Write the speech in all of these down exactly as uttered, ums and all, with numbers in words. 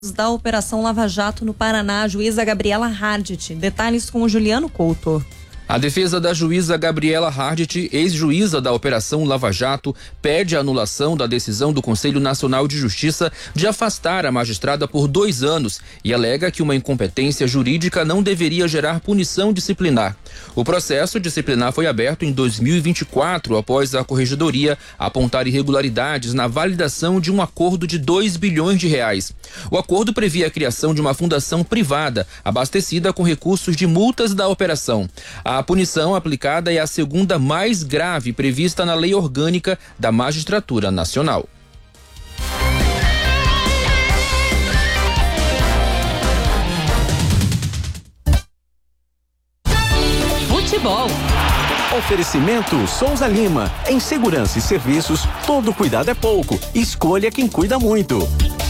da Operação Lava Jato no Paraná, a juíza Gabriela Hardt. Detalhes com o Juliano Couto. A defesa da juíza Gabriela Hardt, ex-juíza da Operação Lava Jato, pede a anulação da decisão do Conselho Nacional de Justiça de afastar a magistrada por dois anos e alega que uma incompetência jurídica não deveria gerar punição disciplinar. O processo disciplinar foi aberto em dois mil e vinte e quatro, após a Corregedoria apontar irregularidades na validação de um acordo de dois bilhões de reais. O acordo previa a criação de uma fundação privada, abastecida com recursos de multas da operação. A A punição aplicada é a segunda mais grave prevista na Lei Orgânica da Magistratura Nacional. Futebol. Oferecimento Souza Lima. Em segurança e serviços, todo cuidado é pouco. Escolha quem cuida muito.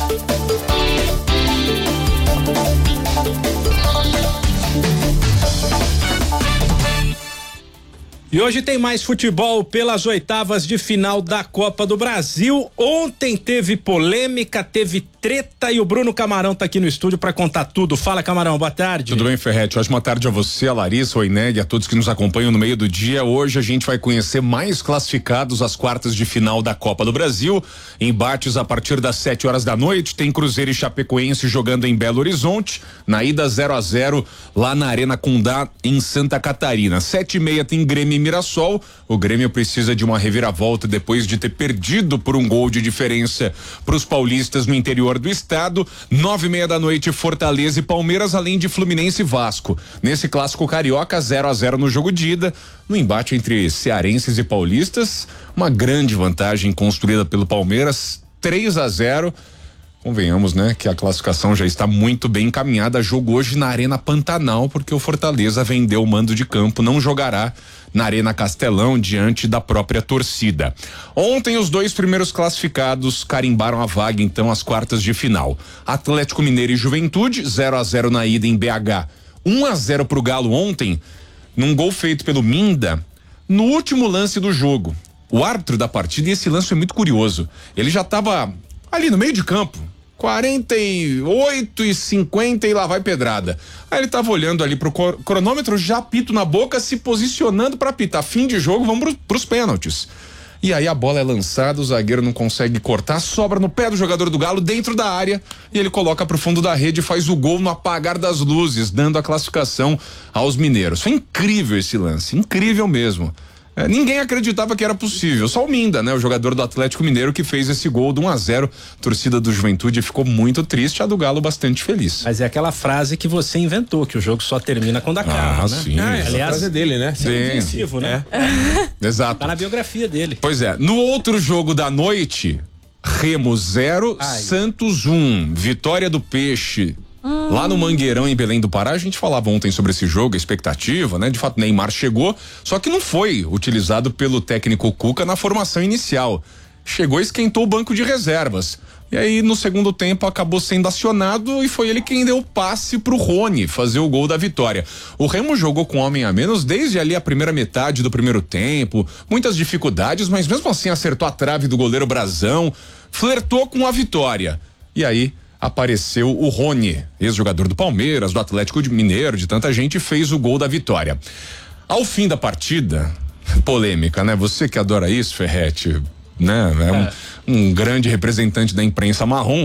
E hoje tem mais futebol pelas oitavas de final da Copa do Brasil. Ontem teve polêmica, teve treta e o Bruno Camarão tá aqui no estúdio para contar tudo. Fala, Camarão, boa tarde. Tudo bem, Ferretti? Ótima tarde a você, a Larissa, o Ineg, a todos que nos acompanham no meio do dia. Hoje a gente vai conhecer mais classificados às quartas de final da Copa do Brasil. Embates a partir das sete horas da noite. Tem Cruzeiro e Chapecoense jogando em Belo Horizonte. Na ida zero a zero lá na Arena Condá, em Santa Catarina. Sete e meia tem Grêmio e Mirassol. O Grêmio precisa de uma reviravolta depois de ter perdido por um gol de diferença para os paulistas no interior do estado. Nove e meia da noite, Fortaleza e Palmeiras, além de Fluminense e Vasco. Nesse clássico carioca, zero a zero no jogo de ida. No embate entre cearenses e paulistas, uma grande vantagem construída pelo Palmeiras, três a zero. Convenhamos, né, que a classificação já está muito bem encaminhada. Jogo hoje na Arena Pantanal, porque o Fortaleza vendeu o mando de campo, não jogará na Arena Castelão diante da própria torcida. Ontem os dois primeiros classificados carimbaram a vaga então às quartas de final. Atlético Mineiro e Juventude, zero a zero na ida em B H. um a zero pro Galo ontem, num gol feito pelo Minda, no último lance do jogo. O árbitro da partida, e esse lance foi muito curioso, ele já estava ali no meio de campo, quarenta e oito e cinquenta e lá vai pedrada. Aí ele tava olhando ali pro cronômetro, já apito na boca, se posicionando para apitar. Fim de jogo, vamos pro, pros pênaltis. E aí a bola é lançada, o zagueiro não consegue cortar, sobra no pé do jogador do Galo dentro da área e ele coloca pro fundo da rede e faz o gol no apagar das luzes, dando a classificação aos mineiros. Foi incrível esse lance, incrível mesmo. É, ninguém acreditava que era possível, só o Minda, né? O jogador do Atlético Mineiro que fez esse gol de um a zero. Torcida do Juventude ficou muito triste, a do Galo bastante feliz. Mas é aquela frase que você inventou, que o jogo só termina quando acaba, ah, né? Sim. Ah, aliás, a frase dele, né? Sim. Ofensivo, né? É. Exato. Tá na biografia dele. Pois é, no outro jogo da noite, Remo zero, Santos um, vitória do Peixe. Hum. Lá no Mangueirão, em Belém do Pará, a gente falava ontem sobre esse jogo, a expectativa, né? De fato, Neymar chegou, só que não foi utilizado pelo técnico Cuca na formação inicial. Chegou e esquentou o banco de reservas. E aí, no segundo tempo, acabou sendo acionado e foi ele quem deu o passe pro Rony fazer o gol da vitória. O Remo jogou com homem a menos desde ali a primeira metade do primeiro tempo, muitas dificuldades, mas mesmo assim acertou a trave do goleiro Brazão, flertou com a vitória. E aí, apareceu o Rony, ex-jogador do Palmeiras, do Atlético Mineiro, de tanta gente, fez o gol da vitória. Ao fim da partida, polêmica, né? Você que adora isso, Ferretti, né? É um, é. um grande representante da imprensa marrom.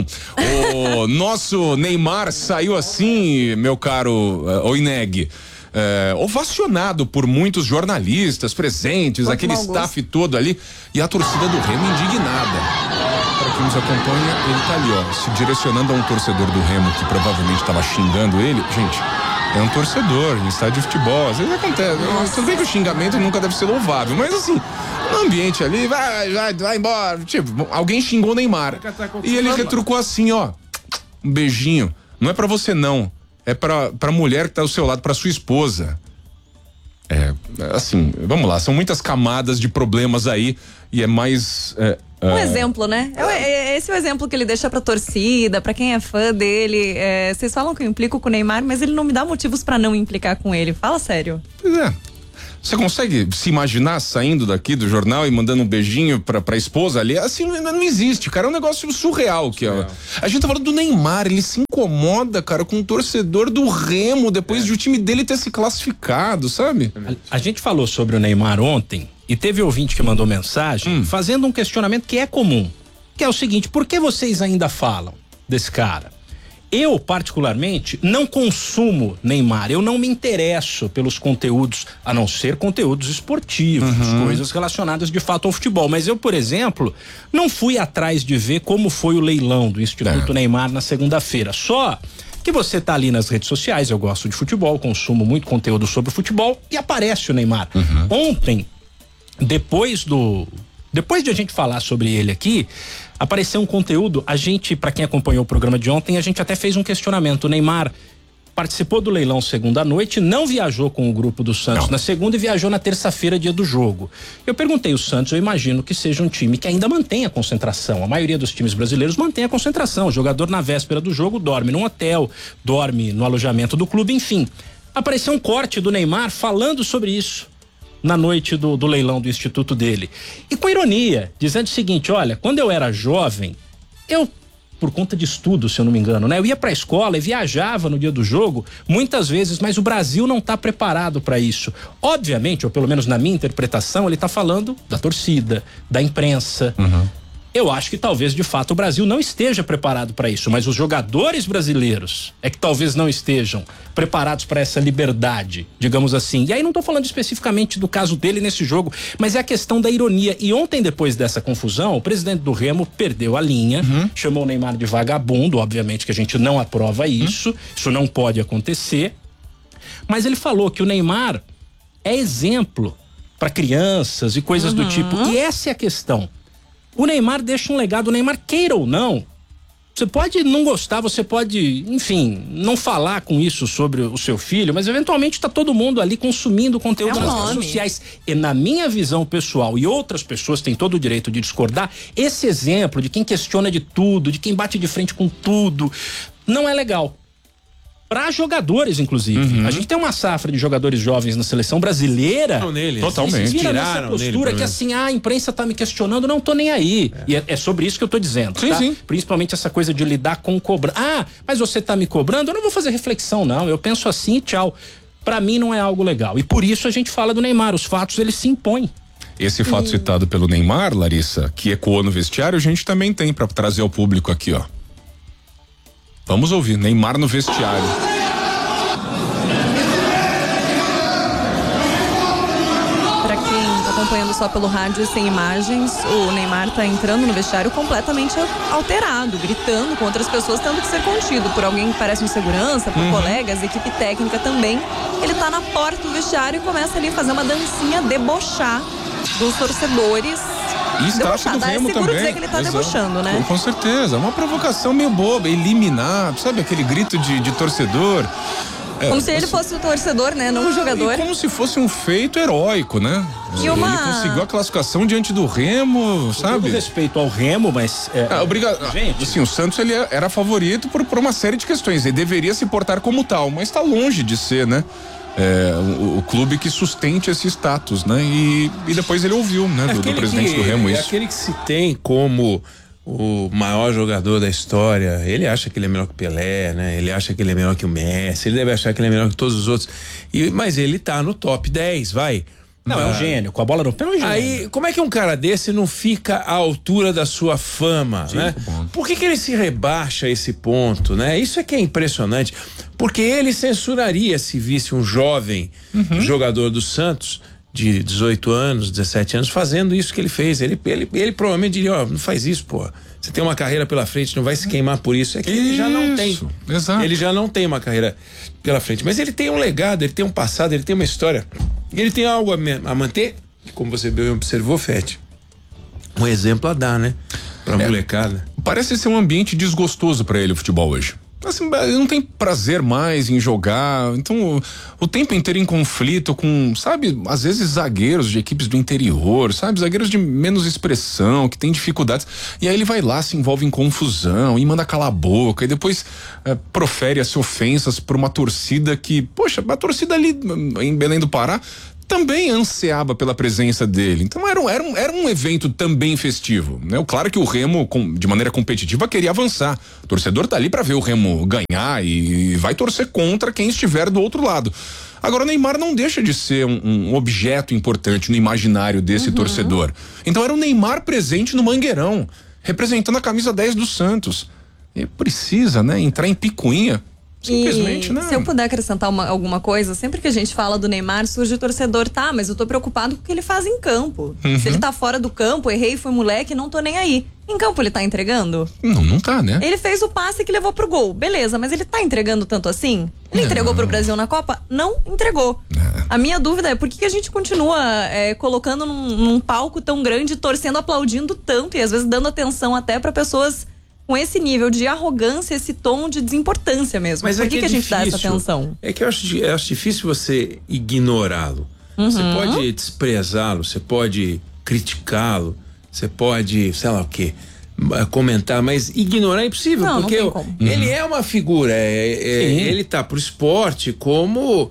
O nosso Neymar saiu assim, meu caro uh, Oineg, É, ovacionado por muitos jornalistas presentes, Quanto aquele staff todo ali, e a torcida do Remo indignada. Para quem nos acompanha, ele tá ali, ó, se direcionando a um torcedor do Remo que provavelmente estava xingando ele. Gente, é um torcedor em estádio de futebol, às vezes acontece. Tudo bem que o xingamento nunca deve ser louvável, mas assim, no ambiente ali, vai, vai, vai embora. Tipo, alguém xingou o Neymar. E ele retrucou assim, ó, um beijinho. Não é pra você, não. É pra, pra mulher que tá ao seu lado, pra sua esposa. É, assim, vamos lá, são muitas camadas de problemas aí e é mais... É, um é... exemplo, né? É, é, esse é o exemplo que ele deixa pra torcida, pra quem é fã dele. É, vocês falam que eu implico com o Neymar, mas ele não me dá motivos pra não implicar com ele. Fala sério. Pois é. Você consegue se imaginar saindo daqui do jornal e mandando um beijinho pra, pra esposa ali? Assim, não, não existe, cara. É um negócio surreal. Que surreal. A, a gente tá falando do Neymar, ele se incomoda, cara, com um torcedor do Remo depois é. de o time dele ter se classificado, sabe? A, a gente falou sobre o Neymar ontem e teve ouvinte que mandou mensagem hum. fazendo um questionamento que é comum, que é o seguinte: por que vocês ainda falam desse cara? Eu, particularmente, não consumo Neymar, eu não me interesso pelos conteúdos, a não ser conteúdos esportivos, uhum. coisas relacionadas de fato ao futebol. Mas eu, por exemplo, não fui atrás de ver como foi o leilão do Instituto é. Neymar na segunda-feira. Só que você tá ali nas redes sociais, eu gosto de futebol, consumo muito conteúdo sobre futebol e aparece o Neymar. Uhum. Ontem, depois do... Depois de a gente falar sobre ele aqui, apareceu um conteúdo, a gente, para quem acompanhou o programa de ontem, a gente até fez um questionamento. O Neymar participou do leilão segunda noite, não viajou com o grupo do Santos não. na segunda e viajou na terça-feira, dia do jogo. Eu perguntei, o Santos, eu imagino que seja um time que ainda mantém a concentração. A maioria dos times brasileiros mantém a concentração. O jogador, na véspera do jogo, dorme num hotel, dorme no alojamento do clube, enfim. Apareceu um corte do Neymar falando sobre isso na noite do, do leilão do instituto dele. E com ironia, dizendo o seguinte: olha, quando eu era jovem, eu, por conta de estudo, se eu não me engano, né? Eu ia pra escola e viajava no dia do jogo, muitas vezes, mas o Brasil não tá preparado para isso. Obviamente, ou pelo menos na minha interpretação, ele tá falando da torcida, da imprensa. Uhum. Eu acho que talvez, de fato, o Brasil não esteja preparado para isso, mas os jogadores brasileiros é que talvez não estejam preparados para essa liberdade, digamos assim. E aí não estou falando especificamente do caso dele nesse jogo, mas é a questão da ironia. E ontem, depois dessa confusão, o presidente do Remo perdeu a linha, uhum. chamou o Neymar de vagabundo, obviamente que a gente não aprova isso, uhum. isso não pode acontecer. Mas ele falou que o Neymar é exemplo para crianças e coisas uhum. do tipo. E essa é a questão. O Neymar deixa um legado, o Neymar queira ou não. Você pode não gostar, você pode, enfim, não falar com isso sobre o seu filho, mas eventualmente está todo mundo ali consumindo conteúdo é um nas redes sociais. E na minha visão pessoal, e outras pessoas têm todo o direito de discordar, esse exemplo de quem questiona de tudo, de quem bate de frente com tudo, não é legal. Para jogadores, inclusive. Uhum. A gente tem uma safra de jogadores jovens na seleção brasileira. Não, nele, totalmente. Vira nessa postura nele, que assim, ah, a imprensa tá me questionando, não tô nem aí. É. E é, é sobre isso que eu tô dizendo, sim, tá? Sim. Principalmente essa coisa de lidar com cobrança. Ah, mas você tá me cobrando? Eu não vou fazer reflexão, não. Eu penso assim e tchau. Para mim não é algo legal. E por isso a gente fala do Neymar. Os fatos, eles se impõem. Esse fato hum. citado pelo Neymar, Larissa, que ecoou no vestiário, a gente também tem para trazer ao público aqui, ó. Vamos ouvir, Neymar no vestiário. Para quem tá acompanhando só pelo rádio e sem imagens, o Neymar tá entrando no vestiário completamente alterado, gritando com outras pessoas, tendo que ser contido por alguém que parece um segurança, por uhum. colegas, equipe técnica também. Ele tá na porta do vestiário e começa ali a fazer uma dancinha, debochar dos torcedores. E está do Remo também. Dizer que ele tá Exato. debochando, né? Com, com certeza, uma provocação meio boba, eliminar, sabe aquele grito de, de torcedor? É, como se ele fosse o torcedor, né? Não ah, o jogador. E como se fosse um feito heróico, né? E uma... Ele conseguiu a classificação diante do Remo, sabe? Com respeito ao Remo, mas... É, ah, obrigado. Gente... Assim, o Santos ele era favorito por, por uma série de questões. Ele deveria se portar como tal, mas está longe de ser, né? É, o, o clube que sustente esse status, né? E, e depois ele ouviu, né? Do, do presidente que, do Remo isso. É aquele que se tem como o maior jogador da história. Ele acha que ele é melhor que o Pelé, né? Ele acha que ele é melhor que o Messi. Ele deve achar que ele é melhor que todos os outros. E, mas ele tá no top dez, vai. Não, ah, é um gênio. Com a bola no pé é um gênio. Aí, como é que um cara desse não fica à altura da sua fama, Sim, né? Por que que ele se rebaixa a esse ponto, né? Isso é que é impressionante. Porque ele censuraria se visse um jovem uhum. jogador do Santos de dezoito anos, dezessete anos, fazendo isso que ele fez. Ele, ele, ele provavelmente diria, ó, oh, não faz isso, pô. Você tem uma carreira pela frente, não vai se queimar por isso. É que isso, ele já não tem. Exato. Ele já não tem uma carreira pela frente. Mas ele tem um legado, ele tem um passado, ele tem uma história. Ele tem algo a, a manter, como você bem observou, Fete. Um exemplo a dar, né? Pra é, molecada. Parece ser um ambiente desgostoso pra ele o futebol hoje. Assim, ele não tem prazer mais em jogar, então o, o tempo inteiro em conflito com, sabe, às vezes zagueiros de equipes do interior, sabe, zagueiros de menos expressão, que tem dificuldades, e aí ele vai lá, se envolve em confusão e manda calar a boca, e depois é, profere as ofensas por uma torcida que, poxa, a torcida ali em Belém do Pará também ansiava pela presença dele. Então era um, era um, era um evento também festivo, né? Claro que o Remo, com, de maneira competitiva, queria avançar. O torcedor tá ali para ver o Remo ganhar e vai torcer contra quem estiver do outro lado. Agora o Neymar não deixa de ser um, um objeto importante no imaginário desse uhum. torcedor. Então era o Neymar presente no Mangueirão, representando a camisa dez do Santos. E precisa, né, entrar em picuinha. Simplesmente, e, né? Se eu puder acrescentar uma, alguma coisa, sempre que a gente fala do Neymar, surge o torcedor, tá, mas eu tô preocupado com o que ele faz em campo. Uhum. Se ele tá fora do campo, errei, fui moleque, não tô nem aí. Em campo ele tá entregando? Não, não tá, né? Ele fez o passe que levou pro gol, beleza, mas ele tá entregando tanto assim? Ele não. entregou pro Brasil na Copa? Não entregou. Não. A minha dúvida é por que, que a gente continua é, colocando num, num palco tão grande, torcendo, aplaudindo tanto e às vezes dando atenção até pra pessoas com esse nível de arrogância, esse tom de desimportância mesmo. Mas por é que, que, que é a gente difícil. dá essa atenção? É que eu acho, eu acho difícil você ignorá-lo. Uhum. Você pode desprezá-lo, você pode criticá-lo, você pode, sei lá o quê, comentar, mas ignorar é impossível, não, porque não tem como. ele uhum. é uma figura, é, é, ele tá pro esporte como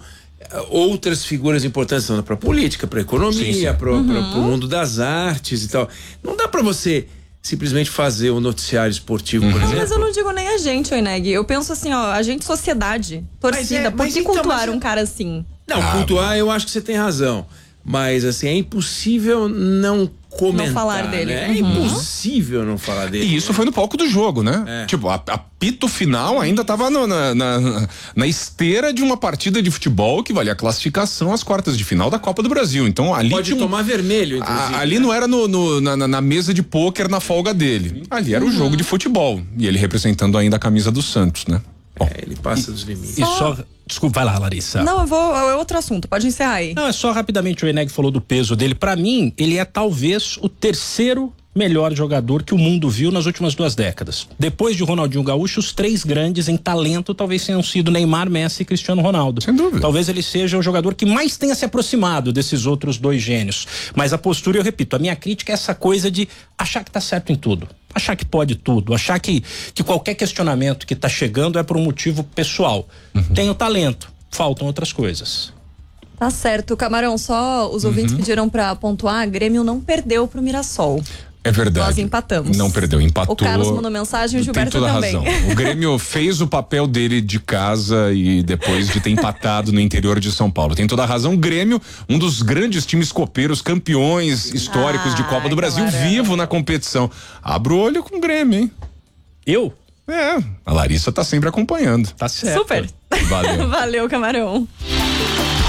outras figuras importantes, para a política, para a economia, para o uhum. mundo das artes e tal. Não dá para você simplesmente fazer o um noticiário esportivo, uhum. por exemplo. Mas eu não digo nem a gente, Oineg. Eu penso assim, ó, a gente, sociedade, torcida, é, por que então, cultuar um cara assim? Não, ah, cultuar eu acho que você tem razão. Mas assim, é impossível não comentar, não falar dele. Né? Uhum. É impossível não falar dele. E isso né? foi no palco do jogo, né? É. Tipo, a, apito final ainda tava no, na, na, na esteira de uma partida de futebol que valia a classificação às quartas de final da Copa do Brasil. Então ali pode tinha um, tomar vermelho, inclusive. A, ali né? não era no, no, na, na mesa de pôquer na folga dele. Ali era uhum. o jogo de futebol. E ele representando ainda a camisa do Santos, né? Bom, é, ele passa e, dos limites. E só... Desculpa, vai lá, Larissa. Não, eu vou, é outro assunto, pode encerrar aí. Não, é só rapidamente, o Eneg falou do peso dele. Pra mim, ele é talvez o terceiro melhor jogador que o mundo viu nas últimas duas décadas. Depois de Ronaldinho Gaúcho, os três grandes em talento talvez tenham sido Neymar, Messi e Cristiano Ronaldo. Sem dúvida. Talvez ele seja o jogador que mais tenha se aproximado desses outros dois gênios. Mas a postura, eu repito, a minha crítica é essa coisa de achar que tá certo em tudo. Achar que pode tudo, achar que, que qualquer questionamento que tá chegando é por um motivo pessoal. Uhum. Tem o talento, faltam outras coisas. Tá certo, Camarão, só os ouvintes uhum. pediram pra pontuar, Grêmio não perdeu pro Mirassol. É verdade. Nós empatamos. Não perdeu, empatou. O Carlos mandou mensagem e o Gilberto tem toda também. A razão. O Grêmio fez o papel dele de casa e depois de ter empatado no interior de São Paulo. Tem toda a razão. O Grêmio, um dos grandes times copeiros, campeões históricos ah, de Copa do Brasil, Camarão. Vivo na competição. Abra o olho com o Grêmio, hein? Eu? É, a Larissa tá sempre acompanhando. Tá certo. Super. Valeu. Valeu, Camarão.